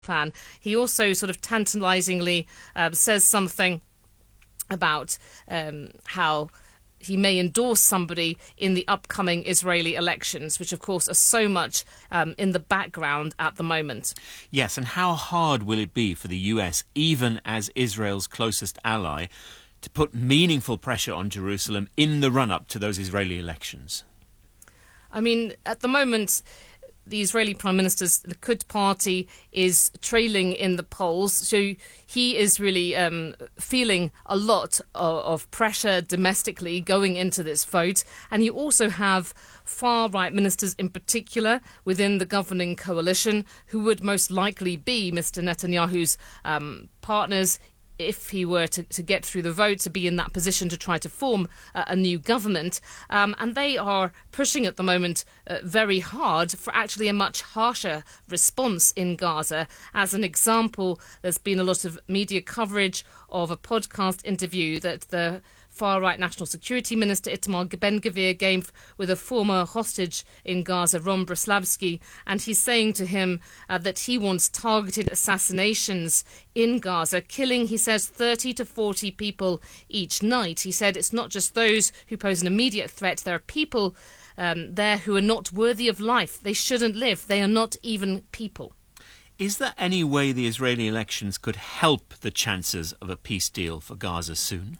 plan. He also sort of tantalizingly says something about how he may endorse somebody in the upcoming Israeli elections, which of course are so much in the background at the moment. Yes, and how hard will it be for the US, even as Israel's closest ally, to put meaningful pressure on Jerusalem in the run-up to those Israeli elections? I mean, at the moment, the Israeli Prime Minister's Likud party is trailing in the polls, so he is really feeling a lot of pressure domestically going into this vote. And you also have far-right ministers in particular within the governing coalition who would most likely be Mr. Netanyahu's partners if he were to get through the vote, to be in that position to try to form a new government. And they are pushing at the moment very hard for actually a much harsher response in Gaza. As an example, there's been a lot of media coverage of a podcast interview that the far-right National Security Minister Itamar Ben-Gvir gave with a former hostage in Gaza, Ron Breslavsky, and he's saying to him that he wants targeted assassinations in Gaza, killing, he says, 30 to 40 people each night. He said it's not just those who pose an immediate threat. There are people there who are not worthy of life. They shouldn't live. They are not even people. Is there any way the Israeli elections could help the chances of a peace deal for Gaza soon?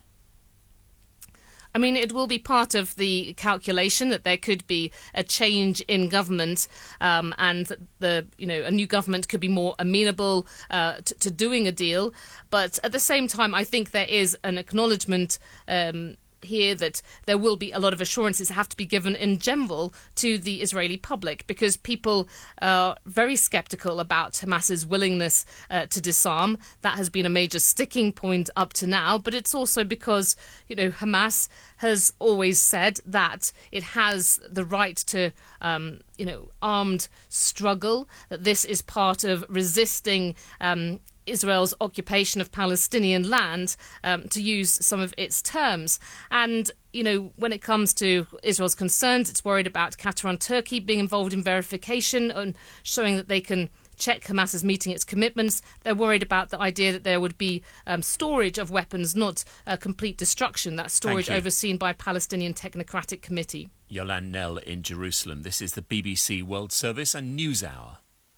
I mean, it will be part of the calculation that there could be a change in government, and a new government could be more amenable to doing a deal. But at the same time, I think there is an acknowledgement here that there will be a lot of assurances that have to be given in general to the Israeli public, because people are very sceptical about Hamas's willingness to disarm. That has been a major sticking point up to now, but it's also because, Hamas has always said that it has the right to, armed struggle, that this is part of resisting Israel's occupation of Palestinian land, to use some of its terms. And, when it comes to Israel's concerns, it's worried about Qatar and Turkey being involved in verification and showing that they can check Hamas is meeting its commitments. They're worried about the idea that there would be storage of weapons, not complete destruction. That storage overseen by a Palestinian Technocratic Committee. Yolande Knell in Jerusalem. This is the BBC World Service and News Hour.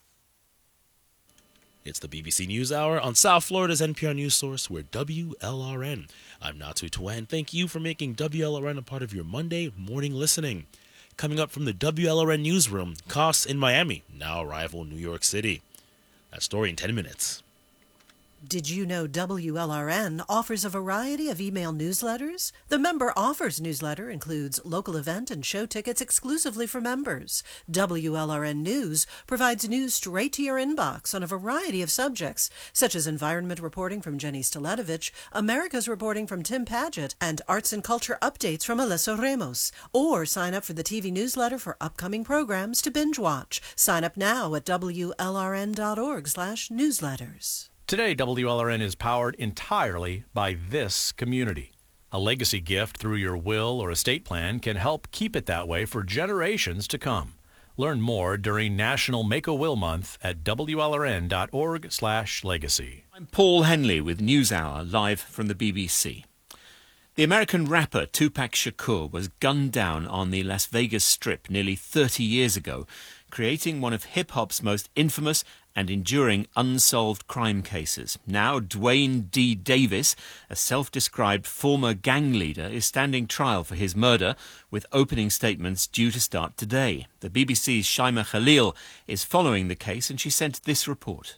It's the BBC NewsHour on South Florida's NPR News Source. We're WLRN. I'm Natu Tuan. Thank you for making WLRN a part of your Monday morning listening. Coming up from the WLRN newsroom, costs in Miami now rival New York City. That story in 10 minutes. Did you know WLRN offers a variety of email newsletters? The Member Offers newsletter includes local event and show tickets exclusively for members. WLRN News provides news straight to your inbox on a variety of subjects, such as environment reporting from Jenny Staletovich, America's reporting from Tim Paget, and arts and culture updates from Alesso Ramos. Or sign up for the TV newsletter for upcoming programs to binge watch. Sign up now at WLRN.org/newsletters. Today, WLRN is powered entirely by this community. A legacy gift through your will or estate plan can help keep it that way for generations to come. Learn more during National Make-A-Will Month at WLRN.org/legacy. I'm Paul Henley with NewsHour, live from the BBC. The American rapper Tupac Shakur was gunned down on the Las Vegas Strip nearly 30 years ago, creating one of hip-hop's most infamous and enduring unsolved crime cases. Now, Dwayne D. Davis, a self-described former gang leader, is standing trial for his murder, with opening statements due to start today. The BBC's Shaima Khalil is following the case, and she sent this report.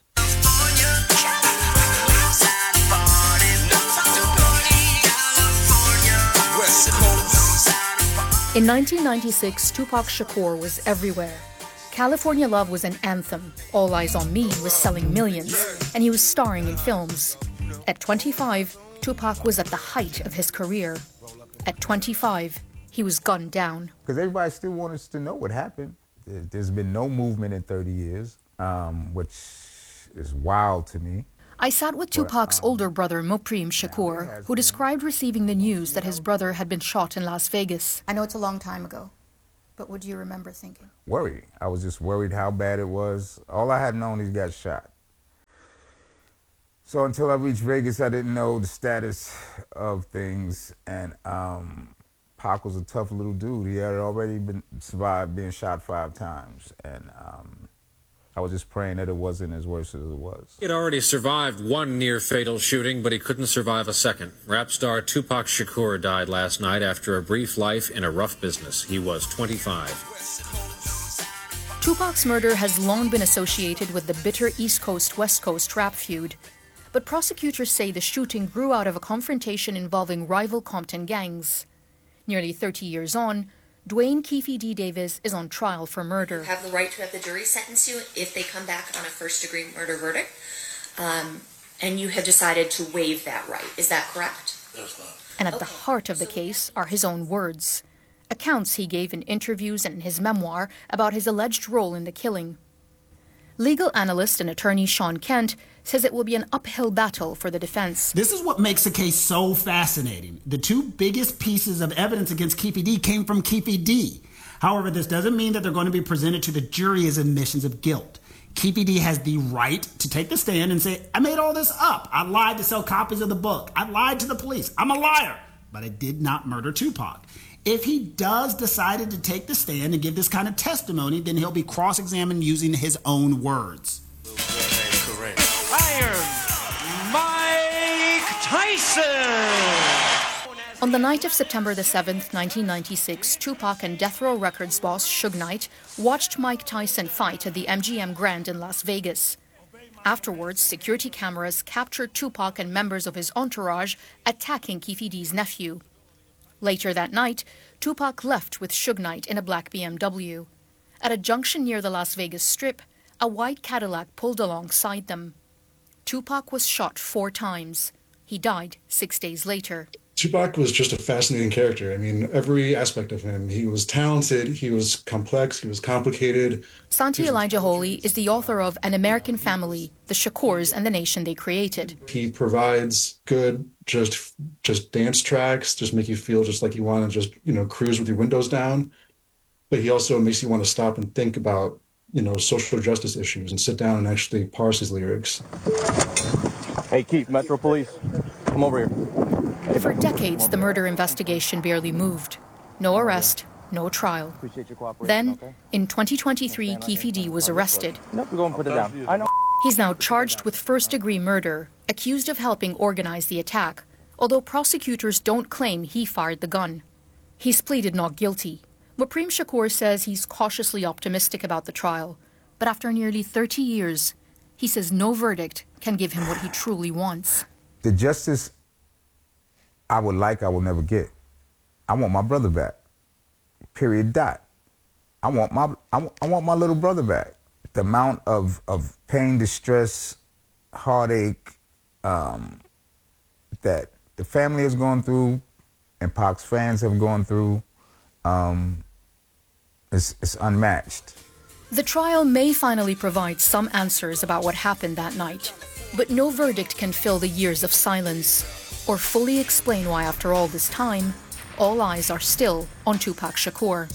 In 1996, Tupac Shakur was everywhere. California Love was an anthem. All Eyes on Me was selling millions, and he was starring in films. At 25, Tupac was at the height of his career. At 25, he was gunned down. Because everybody still wants us to know what happened. There's been no movement in 30 years, which is wild to me. I sat with Tupac's older brother, Mopreme Shakur, who described receiving the news that his brother had been shot in Las Vegas. I know it's a long time ago, but what do you remember thinking? Worried. I was just worried how bad it was. All I had known, he got shot. So until I reached Vegas, I didn't know the status of things. And Pac was a tough little dude. He had already survived being shot 5 times. And I was just praying that it wasn't as worse as it was. He had already survived one near-fatal shooting, but he couldn't survive a second. Rap star Tupac Shakur died last night after a brief life in a rough business. He was 25. Tupac's murder has long been associated with the bitter East Coast-West Coast rap feud. But prosecutors say the shooting grew out of a confrontation involving rival Compton gangs. Nearly 30 years on, Dwayne Keefe D. Davis is on trial for murder. You have the right to have the jury sentence you if they come back on a first-degree murder verdict. And you have decided to waive that right. Is that correct? That's not. And at the heart of the case are his own words. Accounts he gave in interviews and in his memoir about his alleged role in the killing. Legal analyst and attorney Sean Kent says it will be an uphill battle for the defense. This is what makes the case so fascinating. The 2 biggest pieces of evidence against Keefe D came from Keefe D. However, this doesn't mean that they're going to be presented to the jury as admissions of guilt. Keefe D has the right to take the stand and say, I made all this up. I lied to sell copies of the book. I lied to the police. I'm a liar. But I did not murder Tupac. If he does decide to take the stand and give this kind of testimony, then he'll be cross-examined using his own words. Correct. Iron Mike Tyson! On the night of September the 7th, 1996, Tupac and Death Row Records boss Suge Knight watched Mike Tyson fight at the MGM Grand in Las Vegas. Afterwards, security cameras captured Tupac and members of his entourage attacking Keefe D's nephew. Later that night, Tupac left with Suge Knight in a black BMW. At a junction near the Las Vegas Strip, a white Cadillac pulled alongside them. Tupac was shot 4 times. He died 6 days later. Tupac was just a fascinating character. I mean, every aspect of him. He was talented, he was complex, he was complicated. Santi Elijah Holy is the author of An American Family, The Shakurs and the Nation They Created. He provides good, just dance tracks, just make you feel just like you want to just, cruise with your windows down. But he also makes you want to stop and think about, social justice issues and sit down and actually parse his lyrics. Hey, Keith, Metro Police, come over here. For decades, the murder investigation barely moved. No arrest, no trial. Then, in 2023, Keefe D was arrested. Nope, go and put it down. I know. He's now charged with first-degree murder, accused of helping organize the attack, although prosecutors don't claim he fired the gun. He's pleaded not guilty, but Prem Shakur says he's cautiously optimistic about the trial. But after nearly 30 years, he says no verdict can give him what he truly wants. The justice I would never get. I want my brother back. Period. Dot. I want my little brother back. The amount of pain, distress, heartache that the family has gone through and Pac's fans have gone through is unmatched. The trial may finally provide some answers about what happened that night, but no verdict can fill the years of silence or fully explain why, after all this time, all eyes are still on Tupac Shakur.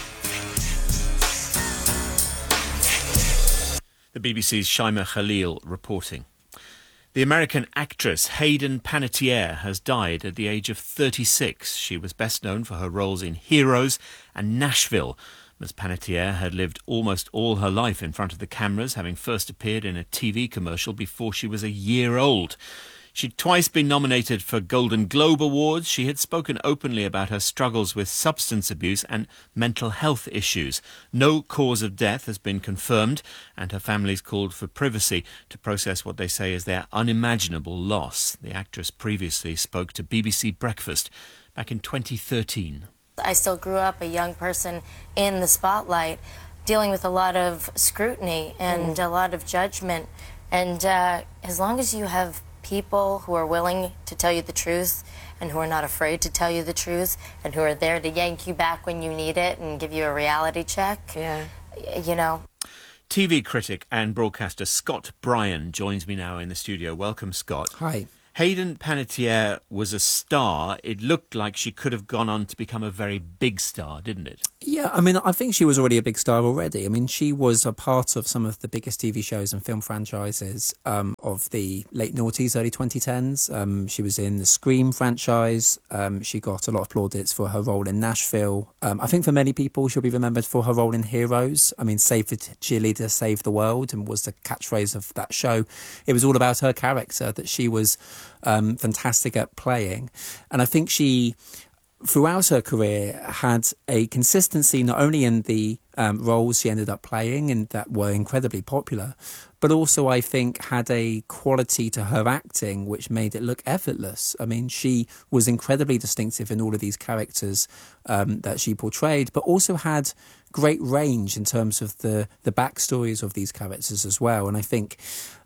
The BBC's Shaima Khalil reporting. The American actress Hayden Panettiere has died at the age of 36. She was best known for her roles in Heroes and Nashville. Ms. Panettiere had lived almost all her life in front of the cameras, having first appeared in a TV commercial before she was a year old. She'd twice been nominated for Golden Globe Awards. She had spoken openly about her struggles with substance abuse and mental health issues. No cause of death has been confirmed, and her family's called for privacy to process what they say is their unimaginable loss. The actress previously spoke to BBC Breakfast back in 2013. I still grew up a young person in the spotlight, dealing with a lot of scrutiny and a lot of judgment. And as long as you have people who are willing to tell you the truth and who are not afraid to tell you the truth and who are there to yank you back when you need it and give you a reality check, TV critic and broadcaster Scott Bryan joins me now in the studio. Welcome, Scott. Hi. Hayden Panettiere was a star. It looked like she could have gone on to become a very big star, didn't it? Yeah, I mean, I think she was already a big star already. I mean, she was a part of some of the biggest TV shows and film franchises of the late noughties, early 2010s. She was in the Scream franchise. She got a lot of plaudits for her role in Nashville. I think for many people, she'll be remembered for her role in Heroes. I mean, Save the Cheerleader, Save the World, and was the catchphrase of that show. It was all about her character, that she was fantastic at playing. And I think she, throughout her career, had a consistency not only in the roles she ended up playing and that were incredibly popular, but also I think had a quality to her acting which made it look effortless. I mean, she was incredibly distinctive in all of these characters that she portrayed, but also had great range in terms of the backstories of these characters as well. And I think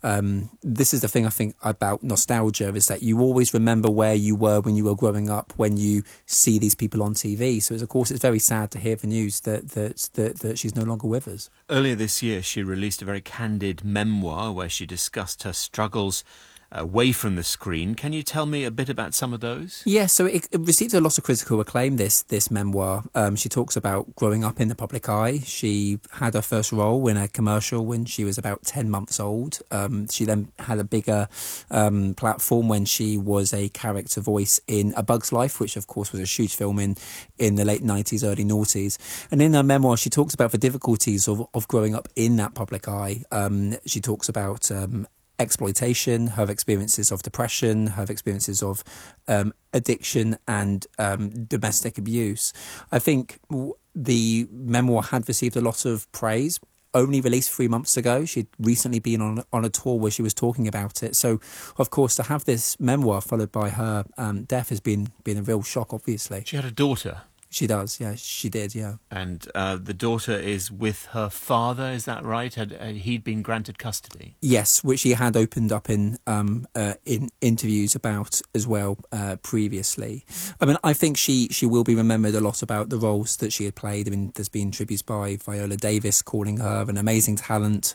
this is the thing I think about nostalgia, is that you always remember where you were when you were growing up when you see these people on TV. So of course it's very sad to hear the news that she's no longer with us. Earlier this year, she released a very candid memoir where she discussed her struggles away from the screen. Can you tell me a bit about some of those? Yeah, so it received a lot of critical acclaim, this memoir. She talks about growing up in the public eye. She had her first role in a commercial when she was about 10 months old. She then had a bigger platform when she was a character voice in A Bug's Life, which of course was a huge film in the late 90s, early noughties. And in her memoir, she talks about the difficulties of growing up in that public eye. She talks about exploitation, her experiences of depression, her experiences of addiction and domestic abuse. I think the memoir had received a lot of praise. Only released 3 months ago. She'd recently been on a tour where she was talking about it. So, of course, to have this memoir followed by her death has been a real shock, obviously. She had a daughter. She does, yeah. She did, yeah. And the daughter is with her father, is that right? He'd been granted custody? Yes, which he had opened up in interviews about as well previously. I mean, I think she will be remembered a lot about the roles that she had played. I mean, there's been tributes by Viola Davis calling her an amazing talent,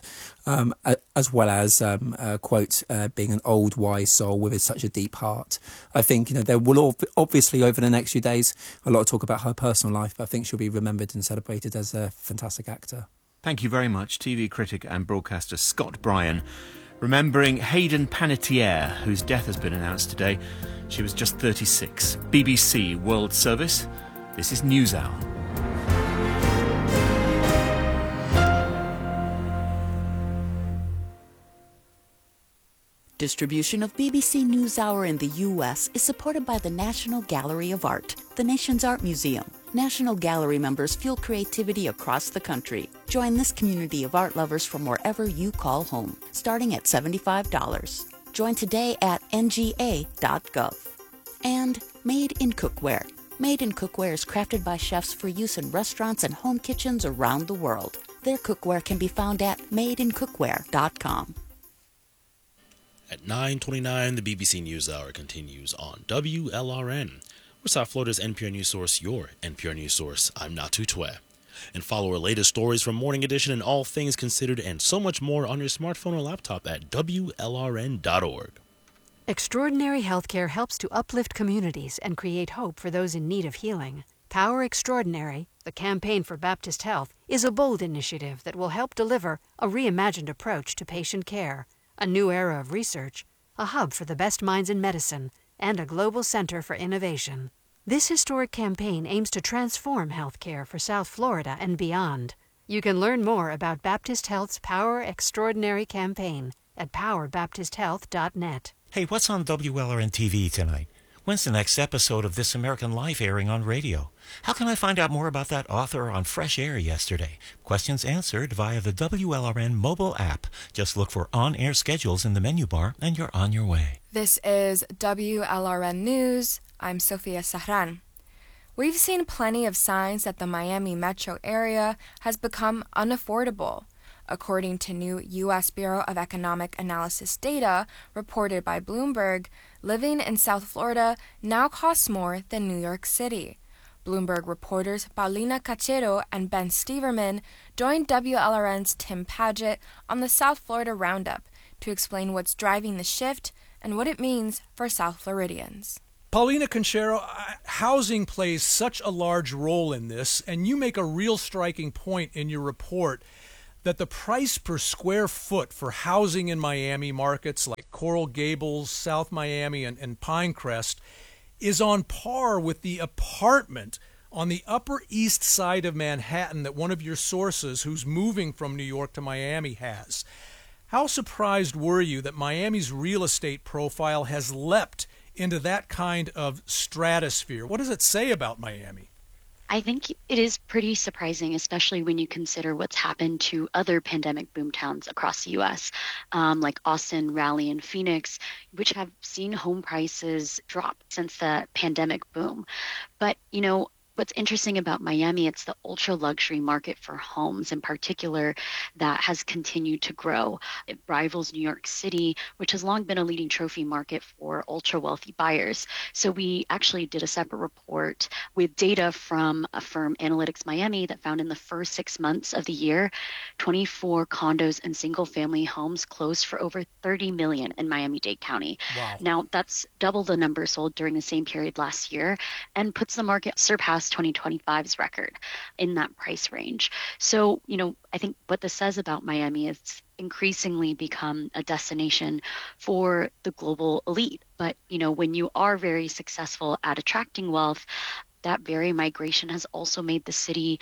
as well as, quote, being an old, wise soul with such a deep heart. I think, there will obviously over the next few days a lot of talk about her personal life, but I think she'll be remembered and celebrated as a fantastic actor. Thank you very much, TV critic and broadcaster Scott Bryan, remembering Hayden Panettiere, whose death has been announced today. She was just 36. BBC World Service. This is NewsHour. Distribution of BBC NewsHour in the U.S. is supported by the National Gallery of Art, the nation's art museum. National Gallery members fuel creativity across the country. Join this community of art lovers from wherever you call home, starting at $75. Join today at nga.gov. And Made in Cookware. Made in Cookware is crafted by chefs for use in restaurants and home kitchens around the world. Their cookware can be found at madeincookware.com. At 9:29, the BBC NewsHour continues on WLRN. We're South Florida's NPR News Source, your NPR News Source. I'm Natu Twe. And follow our latest stories from Morning Edition and All Things Considered and so much more on your smartphone or laptop at WLRN.org. Extraordinary Healthcare helps to uplift communities and create hope for those in need of healing. Power Extraordinary, the campaign for Baptist Health, is a bold initiative that will help deliver a reimagined approach to patient care, a new era of research, a hub for the best minds in medicine, and a global center for innovation. This historic campaign aims to transform healthcare for South Florida and beyond. You can learn more about Baptist Health's Power Extraordinary campaign at powerbaptisthealth.net. Hey, what's on WLRN TV tonight? When's the next episode of This American Life airing on radio? How can I find out more about that author on Fresh Air yesterday? Questions answered via the WLRN mobile app. Just look for on-air schedules in the menu bar and you're on your way. This is WLRN News. I'm Sofia Sahran. We've seen plenty of signs that the Miami metro area has become unaffordable. According to new U.S. Bureau of Economic Analysis data reported by Bloomberg, living in South Florida now costs more than New York City. Bloomberg reporters Paulina Cachero and Ben Steverman joined WLRN's Tim Padgett on the South Florida Roundup to explain what's driving the shift and what it means for South Floridians. Paulina Conchero, housing plays such a large role in this, and you make a real striking point in your report that the price per square foot for housing in Miami markets like Coral Gables, South Miami, and Pinecrest is on par with the apartment on the Upper East Side of Manhattan that one of your sources who's moving from New York to Miami has. How surprised were you that Miami's real estate profile has leapt into that kind of stratosphere? What does it say about Miami? I think it is pretty surprising, especially when you consider what's happened to other pandemic boomtowns across the U.S., like Austin, Raleigh, and Phoenix, which have seen home prices drop since the pandemic boom. But, you know, what's interesting about Miami, it's the ultra luxury market for homes in particular that has continued to grow. It rivals New York City, which has long been a leading trophy market for ultra wealthy buyers. So we actually did a separate report with data from a firm, Analytics Miami, that found in the first 6 months of the year, 24 condos and single family homes closed for over $30 million in Miami-Dade County. Wow. Now that's double the number sold during the same period last year and puts the market surpassed 2025's record in that price range. So, you know, I think what this says about Miami is it's increasingly become a destination for the global elite. But, you know, when you are very successful at attracting wealth, that very migration has also made the city,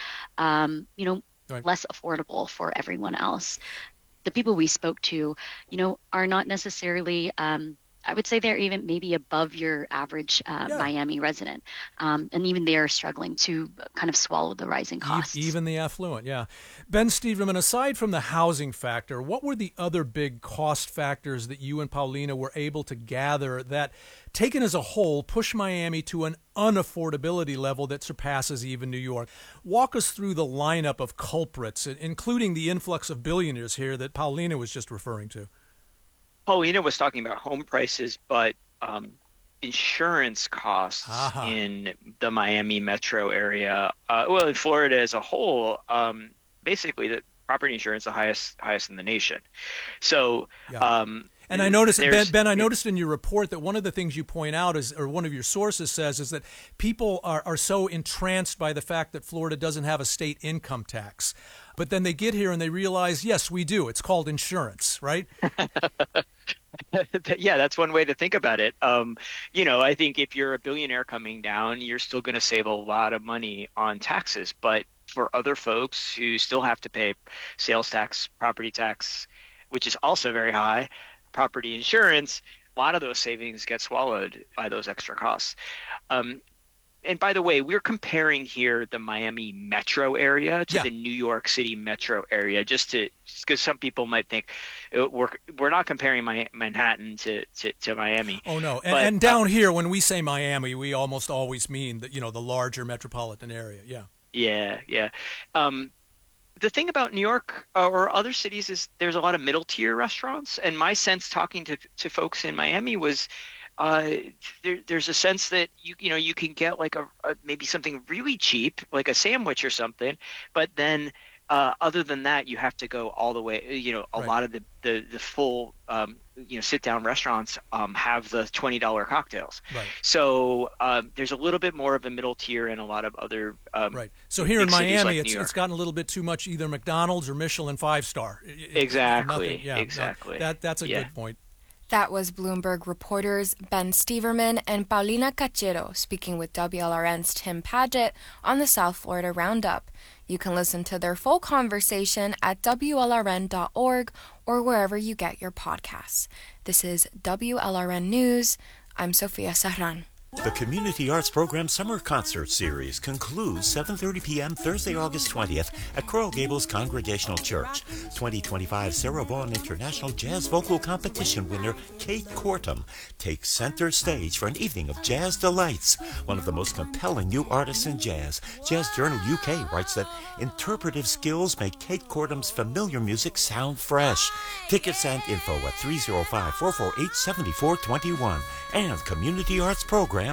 less affordable for everyone else. The people we spoke to, you know, are not necessarily I would say they're even maybe above your average Miami resident. And even they're struggling to kind of swallow the rising costs. Even the affluent, yeah. Ben Steverman, aside from the housing factor, what were the other big cost factors that you and Paulina were able to gather that, taken as a whole, push Miami to an unaffordability level that surpasses even New York? Walk us through the lineup of culprits, including the influx of billionaires here that Paulina was just referring to. Paulina was talking about home prices, but insurance costs in the Miami metro area, in Florida as a whole, basically the property insurance is the highest in the nation. So, and I noticed, Ben, I noticed in your report that one of the things you point out is, or one of your sources says, is that people are so entranced by the fact that Florida doesn't have a state income tax. But then they get here and they realize, yes, we do. It's called insurance, right? Yeah, that's one way to think about it. I think if you're a billionaire coming down, you're still going to save a lot of money on taxes. But for other folks who still have to pay sales tax, property tax, which is also very high, property insurance, a lot of those savings get swallowed by those extra costs. And by the way, we're comparing here the Miami metro area to the New York City metro area, just because some people might think we're not comparing Manhattan to Miami. Oh no, and down here when we say Miami, we almost always mean that, the larger metropolitan area. Yeah. Yeah. The thing about New York or other cities is there's a lot of middle tier restaurants, and my sense talking to folks in Miami was. There's a sense that you can get like a maybe something really cheap, like a sandwich or something, but then other than that, you have to go all the way. A lot of the full sit down restaurants have the $20 cocktails. Right. So there's a little bit more of a middle tier and a lot of other right. So here in Miami, like it's gotten a little bit too much either McDonald's or Michelin 5-star. Exactly. Exactly. No, that's a good point. That was Bloomberg reporters Ben Steverman and Paulina Conchero speaking with WLRN's Tim Padgett on the South Florida Roundup. You can listen to their full conversation at WLRN.org or wherever you get your podcasts. This is WLRN News. I'm Sofia Serran. The Community Arts Program Summer Concert Series concludes 7:30 p.m. Thursday, August 20th at Coral Gables Congregational Church. 2025 Sarah Vaughan International Jazz Vocal Competition winner Kate Kortum takes center stage for an evening of jazz delights. One of the most compelling new artists in jazz, Jazz Journal UK writes that interpretive skills make Kate Kortum's familiar music sound fresh. Tickets and info at 305-448-7421 and CommunityArtsProgram.org.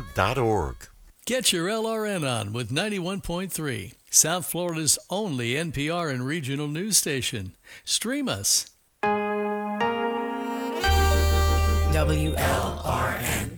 Get your LRN on with 91.3, South Florida's only NPR and regional news station. Stream us. WLRN.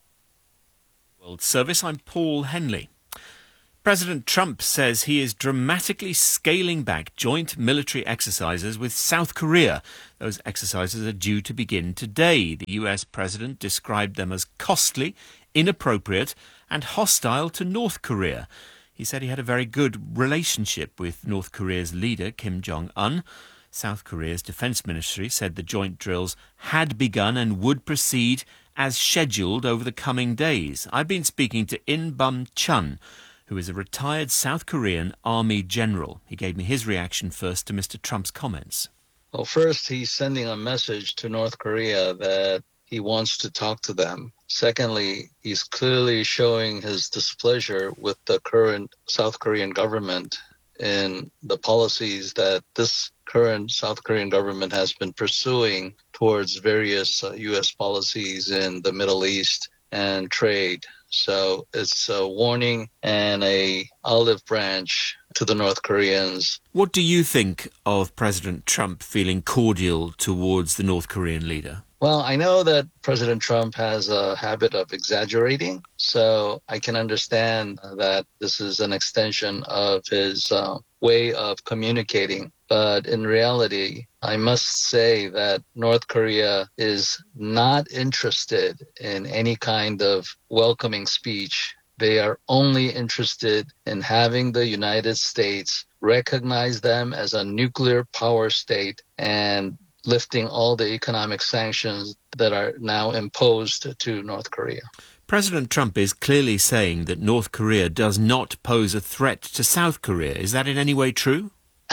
World Service, I'm Paul Henley. President Trump says he is dramatically scaling back joint military exercises with South Korea. Those exercises are due to begin today. The US president described them as costly, inappropriate and hostile to North Korea. He said he had a very good relationship with North Korea's leader, Kim Jong-un. South Korea's defense ministry said the joint drills had begun and would proceed as scheduled over the coming days. I've been speaking to In Bum Chun, who is a retired South Korean army general. He gave me his reaction first to Mr. Trump's comments. Well, first, he's sending a message to North Korea that he wants to talk to them. Secondly, he's clearly showing his displeasure with the current South Korean government in the policies that this current South Korean government has been pursuing towards various U.S. policies in the Middle East and trade. So it's a warning and a olive branch to the North Koreans. What do you think of President Trump feeling cordial towards the North Korean leader? Well, I know that President Trump has a habit of exaggerating, so I can understand that this is an extension of his way of communicating. But in reality, I must say that North Korea is not interested in any kind of welcoming speech. They are only interested in having the United States recognize them as a nuclear power state and lifting all the economic sanctions that are now imposed to North Korea. President Trump is clearly saying that North Korea does not pose a threat to South Korea. Is that in any way true?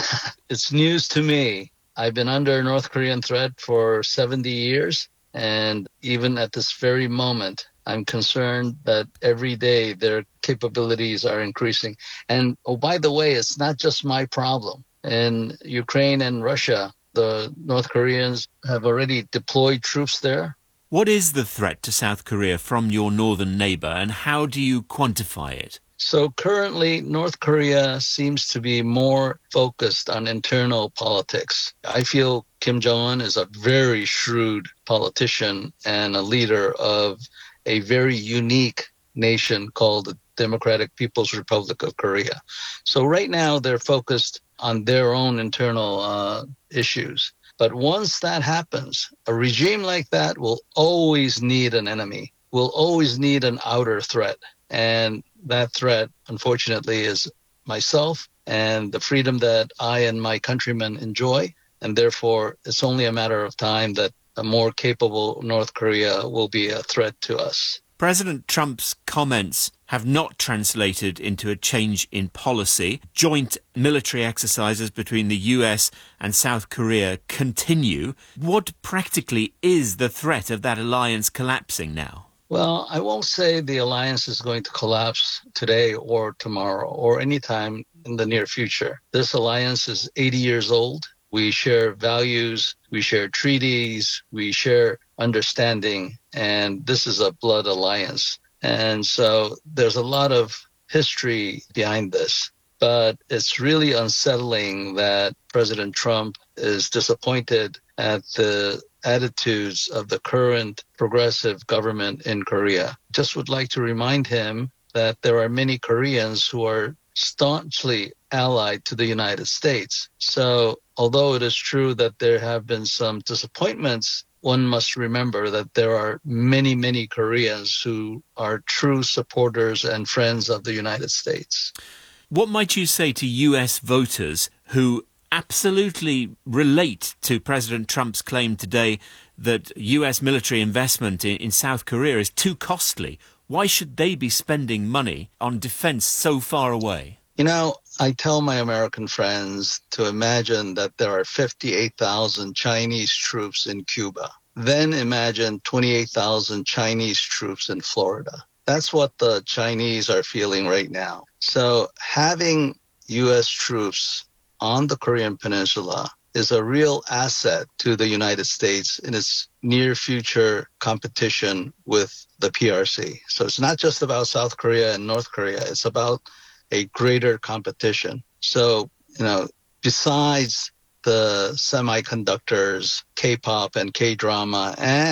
It's news to me. I've been under North Korean threat for 70 years, and even at this very moment, I'm concerned that every day their capabilities are increasing. And, oh, by the way, it's not just my problem. In Ukraine and Russia, the North Koreans have already deployed troops there. What is the threat to South Korea from your northern neighbor, and how do you quantify it? So currently, North Korea seems to be more focused on internal politics. I feel Kim Jong-un is a very shrewd politician and a leader of a very unique nation called the Democratic People's Republic of Korea. So right now, they're focused on their own internal issues. But once that happens, a regime like that will always need an enemy, will always need an outer threat. And that threat, unfortunately, is myself and the freedom that I and my countrymen enjoy. And therefore, it's only a matter of time that a more capable North Korea will be a threat to us. President Trump's comments have not translated into a change in policy. Joint military exercises between the US and South Korea continue. What practically is the threat of that alliance collapsing now? Well, I won't say the alliance is going to collapse today or tomorrow or anytime in the near future. This alliance is 80 years old. We share values, we share treaties, we share understanding, and this is a blood alliance. And so there's a lot of history behind this. But it's really unsettling that President Trump is disappointed at the attitudes of the current progressive government in Korea. Just would like to remind him that there are many Koreans who are staunchly allied to the United States. So although it is true that there have been some disappointments, one must remember that there are many, many Koreans who are true supporters and friends of the United States. What might you say to US voters who absolutely relate to President Trump's claim today that US military investment in South Korea is too costly? Why should they be spending money on defense so far away? You know, I tell my American friends to imagine that there are 58,000 Chinese troops in Cuba. Then imagine 28,000 Chinese troops in Florida. That's what the Chinese are feeling right now. So having U.S. troops on the Korean Peninsula is a real asset to the United States in its near future competition with the PRC. So it's not just about South Korea and North Korea. It's about a greater competition. So, you know, besides the semiconductors, K-pop and K-drama, and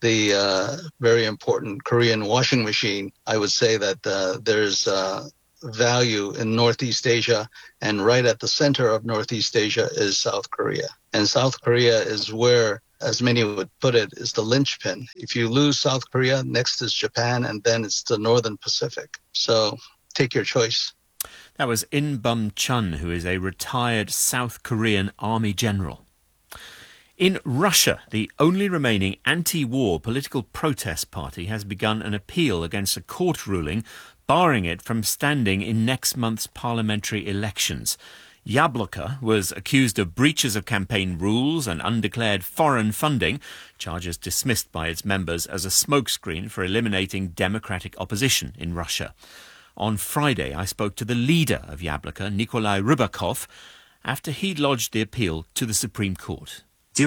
the very important Korean washing machine, I would say that there's value in Northeast Asia, and right at the center of Northeast Asia is South Korea. And South Korea is where, as many would put it, is the linchpin. If you lose South Korea, next is Japan, and then it's the Northern Pacific. So take your choice. That was In Bum Chun, who is a retired South Korean army general. In Russia, the only remaining anti-war political protest party has begun an appeal against a court ruling barring it from standing in next month's parliamentary elections. Yabloko was accused of breaches of campaign rules and undeclared foreign funding, charges dismissed by its members as a smokescreen for eliminating democratic opposition in Russia. On Friday, I spoke to the leader of Yabloko, Nikolai Rybakov, after he'd lodged the appeal to the Supreme Court. The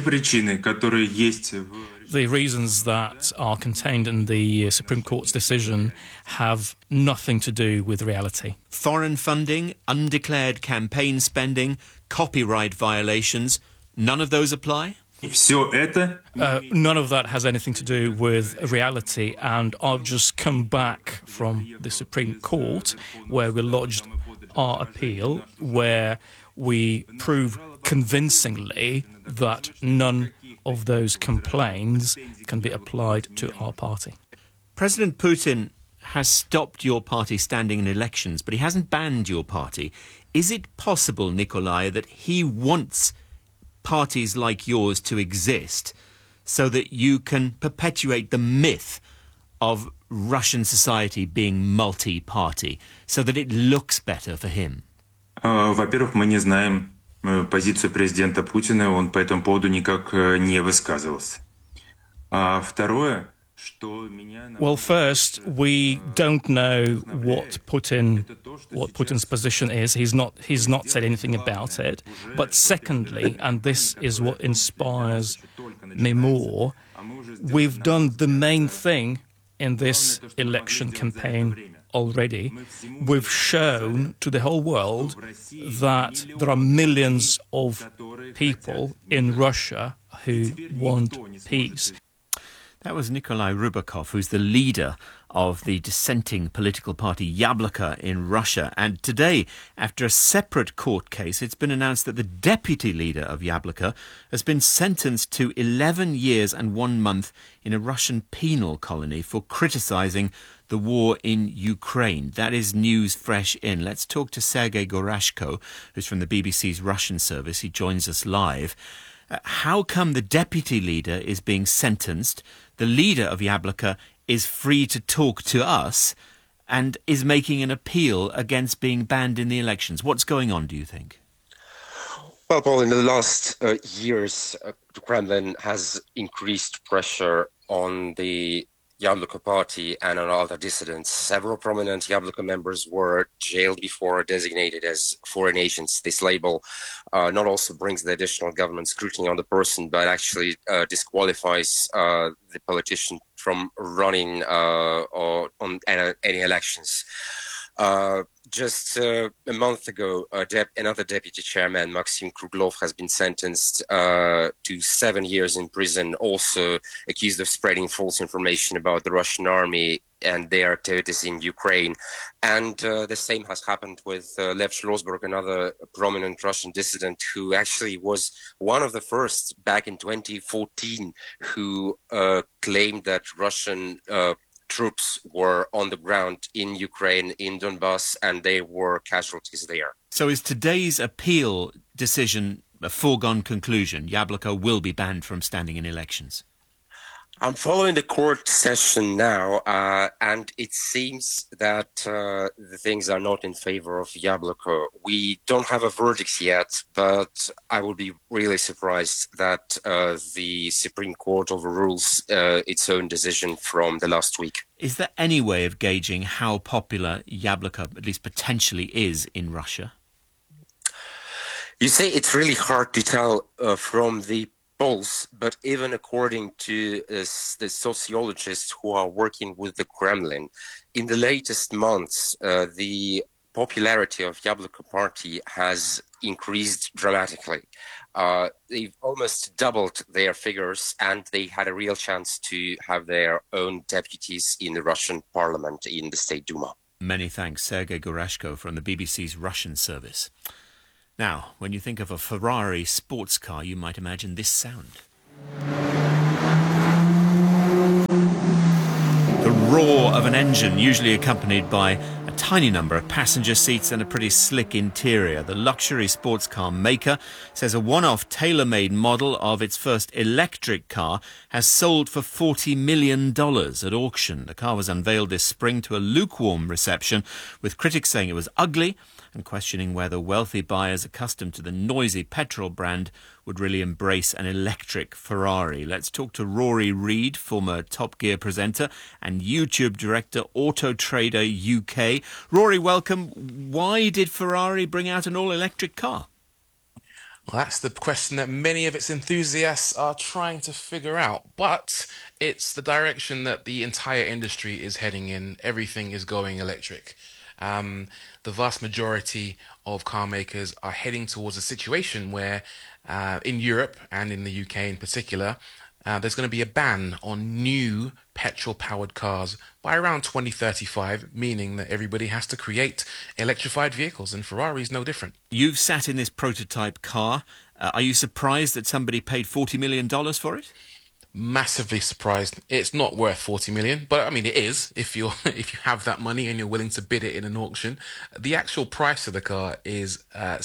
reasons that are contained in the Supreme Court's decision have nothing to do with reality. Foreign funding, undeclared campaign spending, copyright violations, none of those apply? None of that has anything to do with reality, and I've just come back from the Supreme Court where we lodged our appeal, where we prove convincingly that none of those complaints can be applied to our party. President Putin has stopped your party standing in elections, but he hasn't banned your party. Is it possible, Nikolai, that he wants parties like yours to exist so that you can perpetuate the myth of Russian society being multi-party, so that it looks better for him? Во-первых, мы не знаем позицию президента Путина, он по этому поводу никак не высказывался. Второе, что меня... Well, first, we don't know what Putin's position is. He's not said anything about it. But secondly, and this is what inspires me more, we've done the main thing in this election campaign already. We've shown to the whole world that there are millions of people in Russia who want peace. That was Nikolai Rybakov, who's the leader of the dissenting political party Yabloko in Russia. And today, after a separate court case, it's been announced that the deputy leader of Yabloko has been sentenced to 11 years and 1 month in a Russian penal colony for criticising the war in Ukraine. That is news fresh in. Let's talk to Sergei Gorashko, who's from the BBC's Russian service. He joins us live. How come the deputy leader is being sentenced? The leader of Yabloko is free to talk to us and is making an appeal against being banned in the elections. What's going on, do you think? Well, Paul, in the last years, the Kremlin has increased pressure on the Yabloko party and on other dissidents. Several prominent Yabloko members were jailed before, designated as foreign agents. This label not also brings the additional government scrutiny on the person, but actually disqualifies the politician from running or on any elections. Just a month ago, another deputy chairman, Maxim Kruglov, has been sentenced to 7 years in prison, also accused of spreading false information about the Russian army and their activities in Ukraine. And the same has happened with Lev Schlossberg, another prominent Russian dissident who actually was one of the first back in 2014 who claimed that Russian troops were on the ground in Ukraine, in Donbass, and they were casualties there. So is today's appeal decision a foregone conclusion? Yabloko will be banned from standing in elections? I'm following the court session now, and it seems that the things are not in favor of Yabloko. We don't have a verdict yet, but I would be really surprised that the Supreme Court overrules its own decision from the last week. Is there any way of gauging how popular Yabloko, at least potentially, is in Russia? You say it's really hard to tell from the polls, but even according to the sociologists who are working with the Kremlin, in the latest months, the popularity of Yabloko party has increased dramatically. they've almost doubled their figures, and they had a real chance to have their own deputies in the Russian parliament, in the State Duma. Many thanks, Sergei Gurashko from the BBC's Russian service. Now, when you think of a Ferrari sports car, you might imagine this sound. The roar of an engine, usually accompanied by a tiny number of passenger seats and a pretty slick interior. The luxury sports car maker says a one-off tailor-made model of its first electric car has sold for $40 million at auction. The car was unveiled this spring to a lukewarm reception, with critics saying it was ugly and questioning whether wealthy buyers accustomed to the noisy petrol brand would really embrace an electric Ferrari. Let's talk to Rory Reid, former Top Gear presenter and YouTube director, Auto Trader UK. Rory, welcome. Why did Ferrari bring out an all-electric car? Well, that's the question that many of its enthusiasts are trying to figure out. But it's the direction that the entire industry is heading in. Everything is going electric. The vast majority of car makers are heading towards a situation where in Europe and in the UK in particular, there's going to be a ban on new petrol-powered cars by around 2035, meaning that everybody has to create electrified vehicles, and Ferrari is no different. You've sat in this prototype car. Are you surprised that somebody paid $40 million for it? Massively surprised. It's not worth 40 million, but I mean it is if you have that money and you're willing to bid it in an auction. The actual price of the car is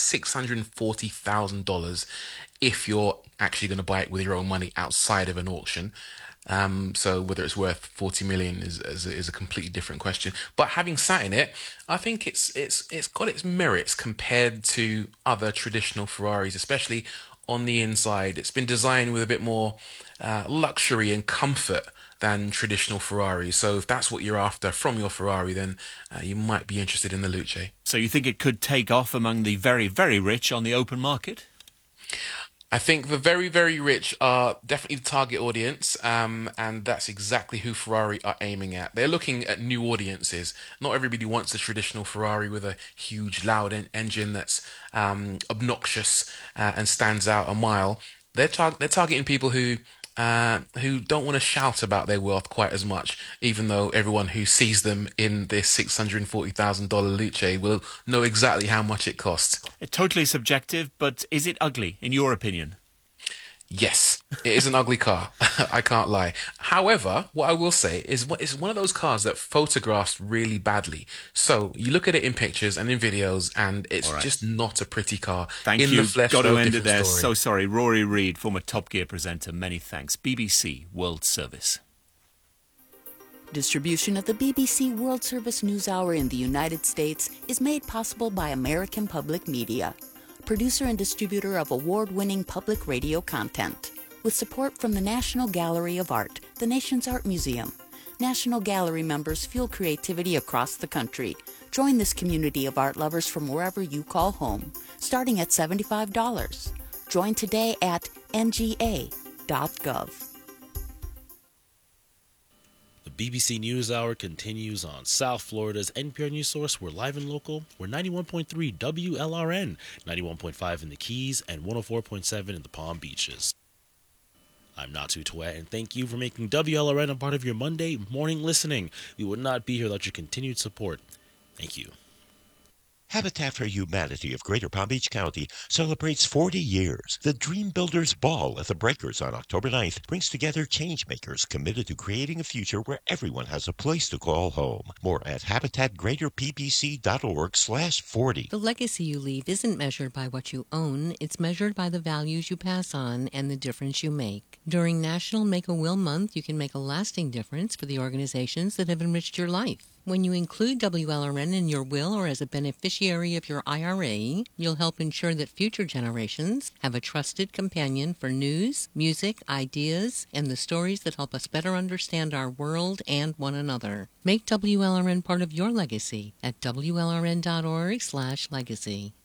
$640,000 if you're actually going to buy it with your own money outside of an auction. So whether it's worth 40 million is a completely different question. But having sat in it, I think it's got its merits compared to other traditional Ferraris, especially on the inside. It's been designed with a bit more luxury and comfort than traditional Ferraris. So if that's what you're after from your Ferrari, then you might be interested in the Luce. So you think it could take off among the very, very rich on the open market? I think the very, very rich are definitely the target audience, and that's exactly who Ferrari are aiming at. They're looking at new audiences. Not everybody wants a traditional Ferrari with a huge, loud engine that's obnoxious and stands out a mile. They're targeting people who don't want to shout about their wealth quite as much, even though everyone who sees them in this $640,000 Luce will know exactly how much it costs. It's totally subjective, but is it ugly, in your opinion? Yes, it is an ugly car. I can't lie. However, what I will say is it's one of those cars that photographs really badly. So you look at it in pictures and in videos, and it's just not a pretty car. Thank in you. The flesh, Got to no end it there. story. So sorry. Rory Reid, former Top Gear presenter. Many thanks. BBC World Service. Distribution of the BBC World Service NewsHour in the United States is made possible by American Public Media, producer and distributor of award-winning public radio content, with support from the National Gallery of Art, the nation's art museum. National Gallery members fuel creativity across the country. Join this community of art lovers from wherever you call home, starting at $75. Join today at nga.gov. The BBC NewsHour continues on South Florida's NPR News Source. We're live and local. We're 91.3 WLRN, 91.5 in the Keys, and 104.7 in the Palm Beaches. I'm Natu Tuet, and thank you for making WLRN a part of your Monday morning listening. We would not be here without your continued support. Thank you. Habitat for Humanity of Greater Palm Beach County celebrates 40 years. The Dream Builders Ball at the Breakers on October 9th brings together changemakers committed to creating a future where everyone has a place to call home. More at habitatgreaterpbc.org/40. The legacy you leave isn't measured by what you own, it's measured by the values you pass on and the difference you make. During National Make a Will Month, you can make a lasting difference for the organizations that have enriched your life. When you include WLRN in your will or as a beneficiary of your IRA, you'll help ensure that future generations have a trusted companion for news, music, ideas, and the stories that help us better understand our world and one another. Make WLRN part of your legacy at WLRN.org/legacy.